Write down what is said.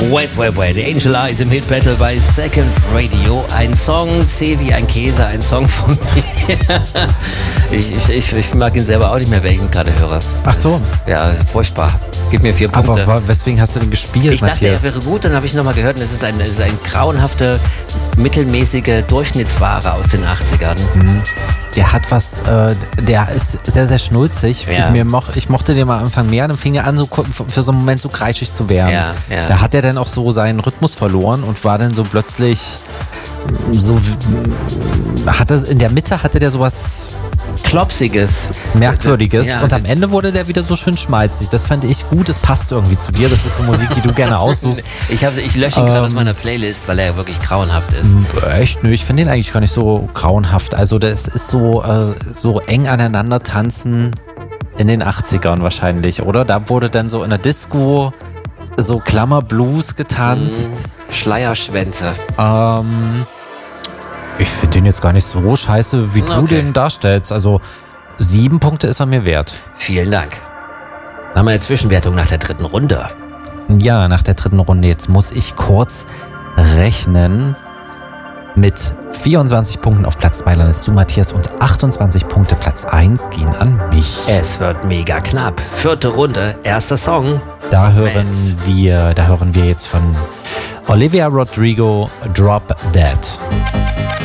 Wait, Angel Eyes im Hit Battle bei Second Radio. Ein Song, C wie ein Käse, ein Song von mir. Ich mag ihn selber auch nicht mehr, welchen ich gerade höre. Ach so. Ja, furchtbar. Gib mir 4 Punkte. Aber weswegen hast du den gespielt, Ich dachte, Matthias? er wäre gut, dann habe ich nochmal gehört und es ist eine grauenhafte, mittelmäßige Durchschnittsware aus den 80ern. Der hat was, der ist sehr, sehr schnulzig. Ja. Ich mochte den mal am Anfang mehr, dann fing er an, so für so einen Moment so kreischig zu werden. Ja. Da hat er dann auch so seinen Rhythmus verloren und war dann so plötzlich so, in der Mitte hatte der sowas Klopsiges. Merkwürdiges Ja, und am Ende wurde der wieder so schön schmalzig. Das fand ich gut, es passt irgendwie zu dir. Das ist so Musik, die du gerne aussuchst. Ich lösche ihn gerade aus meiner Playlist, weil er wirklich grauenhaft ist. Echt? Nö, ich finde den eigentlich gar nicht so grauenhaft. Also das ist so eng aneinander tanzen in den 80ern wahrscheinlich, oder? Da wurde dann so in der Disco so Klammerblues getanzt. Schleierschwänze. Ich finde den jetzt gar nicht so scheiße, wie du den darstellst. Also 7 Punkte ist er mir wert. Vielen Dank. Dann haben wir eine Zwischenwertung nach der 3. Runde. Ja, nach der 3. Runde. Jetzt muss ich kurz rechnen. Mit 24 Punkten auf Platz 2 landest du, Matthias, und 28 Punkte Platz 1 gehen an mich. Es wird mega knapp. 4. Runde, erster Song. Da hören wir jetzt von Olivia Rodrigo, Drop Dead.